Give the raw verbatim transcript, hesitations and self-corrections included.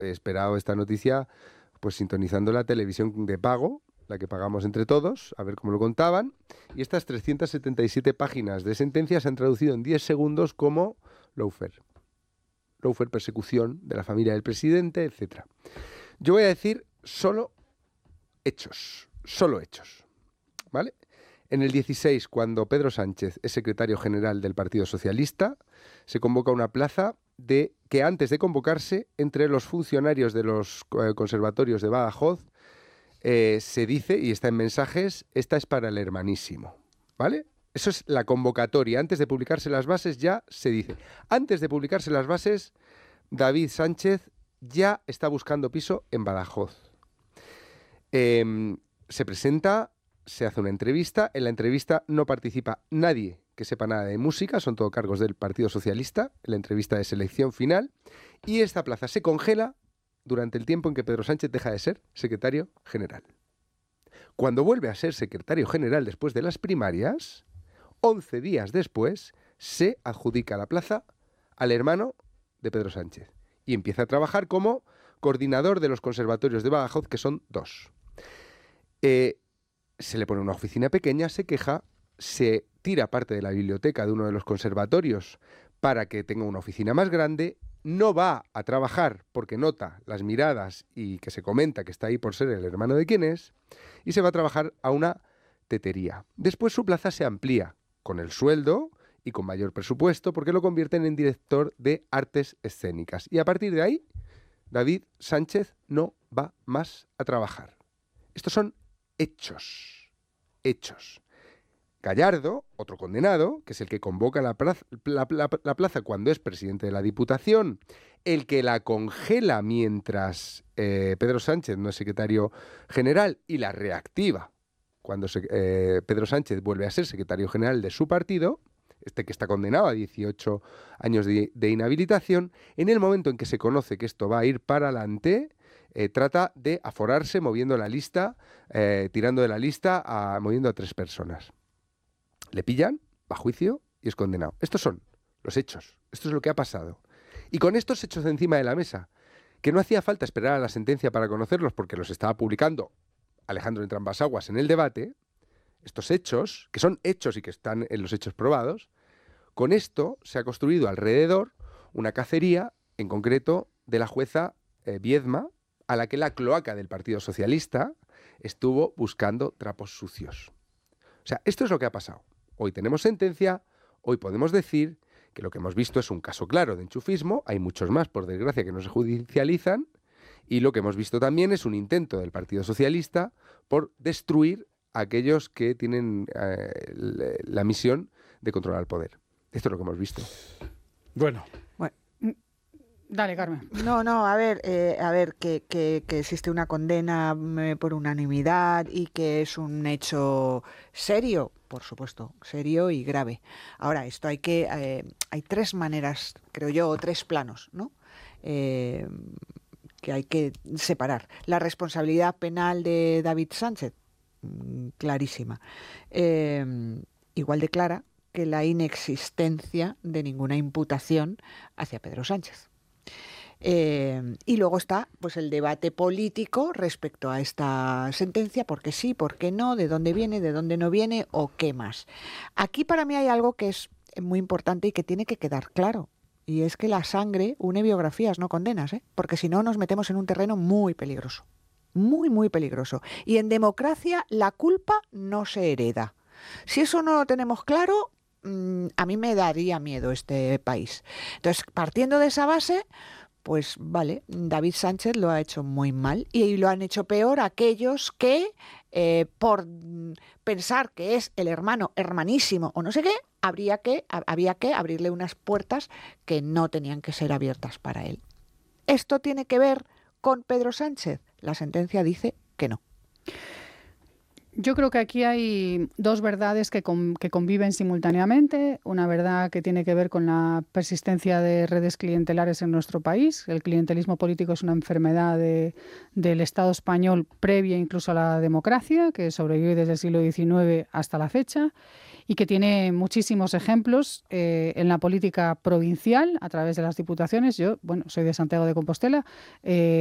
he esperado esta noticia pues sintonizando la televisión de pago, la que pagamos entre todos, a ver cómo lo contaban, y estas trescientas setenta y siete páginas de sentencia se han traducido en diez segundos como lawfare. Lawfare, persecución de la familia del presidente, etcétera. Yo voy a decir solo hechos, solo hechos, ¿vale? En el dieciséis, cuando Pedro Sánchez es secretario general del Partido Socialista, se convoca una plaza de que antes de convocarse, entre los funcionarios de los eh, conservatorios de Badajoz, eh, se dice, y está en mensajes, esta es para el hermanísimo, ¿vale? Eso es la convocatoria. Antes de publicarse las bases ya se dice. Antes de publicarse las bases, David Sánchez ya está buscando piso en Badajoz. Eh, se presenta, se hace una entrevista. En la entrevista no participa nadie que sepa nada de música, son todo cargos del Partido Socialista, en la entrevista de selección final. Y esta plaza se congela durante el tiempo en que Pedro Sánchez deja de ser secretario general. Cuando vuelve a ser secretario general después de las primarias, once días después, se adjudica la plaza al hermano de Pedro Sánchez y empieza a trabajar como coordinador de los conservatorios de Badajoz, que son dos. Eh, se le pone una oficina pequeña, se queja, se tira parte de la biblioteca de uno de los conservatorios para que tenga una oficina más grande, no va a trabajar porque nota las miradas y que se comenta que está ahí por ser el hermano de quien es, y se va a trabajar a una tetería. Después su plaza se amplía con el sueldo y con mayor presupuesto porque lo convierten en director de artes escénicas. Y a partir de ahí, David Sánchez no va más a trabajar. Estos son hechos. Hechos. Gallardo, otro condenado, que es el que convoca la plaza, la, la, la plaza cuando es presidente de la Diputación, el que la congela mientras eh, Pedro Sánchez no es secretario general y la reactiva cuando se, eh, Pedro Sánchez vuelve a ser secretario general de su partido, este que está condenado a dieciocho años de, de inhabilitación, en el momento en que se conoce que esto va a ir para adelante, eh, trata de aforarse moviendo la lista, eh, tirando de la lista, a, moviendo a tres personas. Le pillan, va a juicio y es condenado. Estos son los hechos. Esto es lo que ha pasado. Y con estos hechos encima de la mesa, que no hacía falta esperar a la sentencia para conocerlos porque los estaba publicando Alejandro Entrambas-Aguas en el debate, estos hechos, que son hechos y que están en los hechos probados, con esto se ha construido alrededor una cacería, en concreto de la jueza eh, Viedma, a la que la cloaca del Partido Socialista estuvo buscando trapos sucios. O sea, esto es lo que ha pasado. Hoy tenemos sentencia, hoy podemos decir que lo que hemos visto es un caso claro de enchufismo, hay muchos más, por desgracia, que no se judicializan, y lo que hemos visto también es un intento del Partido Socialista por destruir a aquellos que tienen eh, la misión de controlar el poder. Esto es lo que hemos visto. Bueno. Bueno. Dale, Carmen. No, no, a ver, eh, a ver, que, que, que existe una condena eh, por unanimidad y que es un hecho serio, por supuesto, serio y grave. Ahora, esto hay que, eh, hay tres maneras, creo yo, o tres planos, ¿no? Eh, que hay que separar. La responsabilidad penal de David Sánchez, clarísima. Eh, igual de clara que la inexistencia de ninguna imputación hacia Pedro Sánchez. Eh, y luego está pues el debate político respecto a esta sentencia, por qué sí, por qué no, de dónde viene, de dónde no viene o qué más. Aquí para mí hay algo que es muy importante y que tiene que quedar claro. Y es que la sangre une biografías, no condenas, ¿eh? Porque si no nos metemos en un terreno muy peligroso. Muy, muy peligroso. Y en democracia la culpa no se hereda. Si eso no lo tenemos claro, mmm, a mí me daría miedo este país. Entonces, partiendo de esa base, pues vale, David Sánchez lo ha hecho muy mal y lo han hecho peor aquellos que, eh, por pensar que es el hermano hermanísimo o no sé qué, habría que, había que abrirle unas puertas que no tenían que ser abiertas para él. ¿Esto tiene que ver con Pedro Sánchez? La sentencia dice que no. Yo creo que aquí hay dos verdades que, con, que conviven simultáneamente. Una verdad que tiene que ver con la persistencia de redes clientelares en nuestro país. El clientelismo político es una enfermedad de, del Estado español previa incluso a la democracia, que sobrevive desde el siglo diecinueve hasta la fecha y que tiene muchísimos ejemplos eh, en la política provincial a través de las diputaciones. Yo, bueno, soy de Santiago de Compostela. Eh,